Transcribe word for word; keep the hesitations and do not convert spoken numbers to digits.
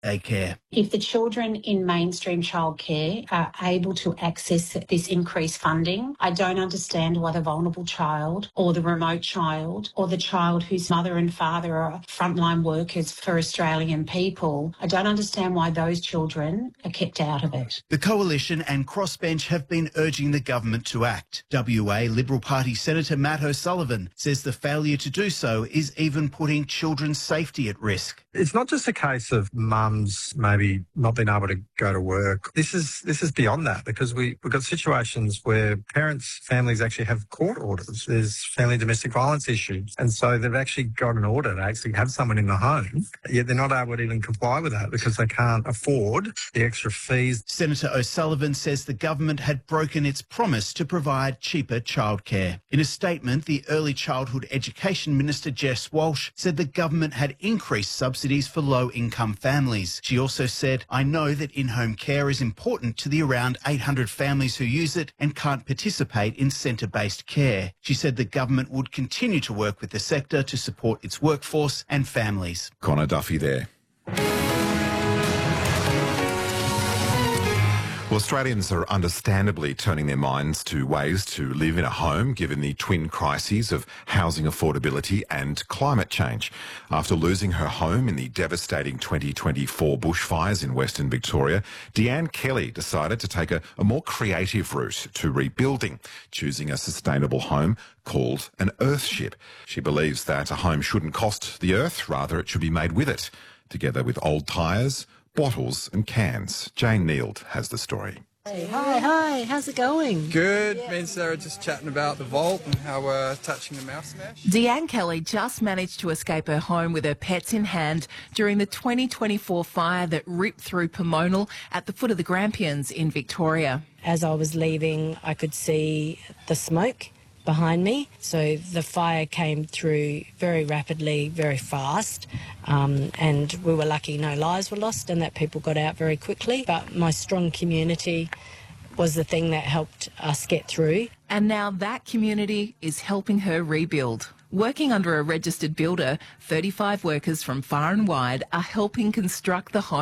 daycare. If the children in mainstream childcare are able to access this increased funding, I don't understand why the vulnerable child or the remote child or the child whose mother and father are frontline workers for Australian people, I don't understand why those children are kept out of it. The Coalition and Crossbench have been urging the government to act. W A Liberal Party Senator Matt O'Sullivan says the failure to do so is even putting children's safety at risk. It's not just a case of mums maybe not being able to go to work. This is this is beyond that, because we, we've got situations where parents, families actually have court orders. There's family domestic violence issues. And so they've actually got an order to actually have someone in the home, yet they're not able to even comply with that because they can't afford the extra fees. Senator O'Sullivan says the government had broken its promise to provide cheaper childcare. In a statement, the Early Childhood Education Minister Jess Walsh said the government had increased subsidies for low-income families. She also said, I know that in-home care is important to the around eight hundred families who use it and can't participate in centre-based care. She said the government would continue to work with the sector to support its workforce and families. Connor Duffy there. Well, Australians are understandably turning their minds to ways to live in a home, given the twin crises of housing affordability and climate change. After losing her home in the devastating twenty twenty-four bushfires in Western Victoria, Deanne Kelly decided to take a, a more creative route to rebuilding, choosing a sustainable home called an earthship. She believes that a home shouldn't cost the earth, rather it should be made with it, together with old tyres, bottles and cans. Jane Neild has the story. Hey, hi, hi, how's it going? Good. Me and Sarah just chatting about the vault and how we're touching the mouse smash. Deanne Kelly just managed to escape her home with her pets in hand during the twenty twenty-four fire that ripped through Pomonal at the foot of the Grampians in Victoria. As I was leaving, I could see the smoke behind me, so the fire came through very rapidly, very fast, um, and we were lucky no lives were lost and that people got out very quickly. But my strong community was the thing that helped us get through. And now that community is helping her rebuild. Working under a registered builder, thirty-five workers from far and wide are helping construct the home